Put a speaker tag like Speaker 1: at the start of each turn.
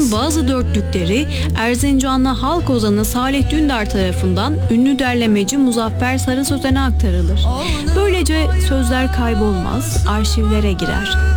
Speaker 1: Anadolu'nun bazı dörtlükleri Erzincanlı halk ozanı Salih Dündar tarafından ünlü derlemeci Muzaffer Sarı Sözen'e aktarılır. Böylece sözler kaybolmaz, arşivlere girer.